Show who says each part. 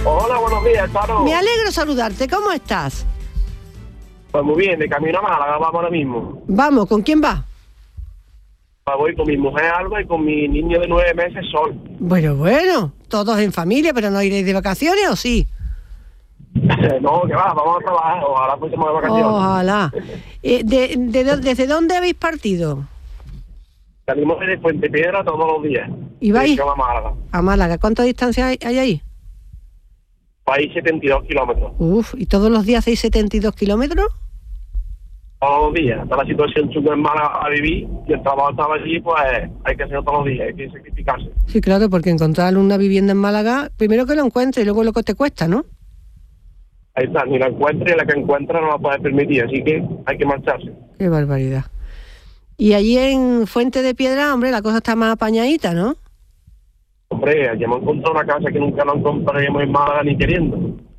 Speaker 1: Hola, buenos días, Charo.
Speaker 2: Me alegro saludarte, ¿cómo estás?
Speaker 1: Pues muy bien, de camino a Málaga, vamos ahora mismo.
Speaker 2: Vamos, ¿con quién vas?
Speaker 1: Pues voy con mi mujer Alba y con mi niño de 9 meses, Sol.
Speaker 2: Bueno, todos en familia, pero ¿no iréis de vacaciones o sí?
Speaker 1: No, que va, vamos a trabajar, ojalá fuésemos de vacaciones.
Speaker 2: Ojalá. ¿Desde dónde habéis partido?
Speaker 1: Salimos de Fuente Piedra todos los días.
Speaker 2: ¿Y vais?
Speaker 1: Dirección a Málaga.
Speaker 2: A Málaga. ¿Cuánta distancia hay ahí?
Speaker 1: País 72 kilómetros.
Speaker 2: Uf, ¿y todos los días hacéis 72 kilómetros?
Speaker 1: Todos los días. Está la situación chunga en Málaga a vivir y el trabajo estaba allí, pues hay que hacerlo todos los días, hay que sacrificarse.
Speaker 2: Sí, claro, porque encontrar una vivienda en Málaga, primero que lo encuentres y luego lo que te cuesta, ¿no?
Speaker 1: Ahí está, ni la encuentra y la que encuentra no la puede permitir, así que hay que marcharse.
Speaker 2: Qué barbaridad. Y allí en Fuente de Piedra, hombre, la cosa está más apañadita, ¿no?
Speaker 1: Hombre, allí hemos encontrado una casa que nunca nos encontraríamos en Málaga ni queriendo.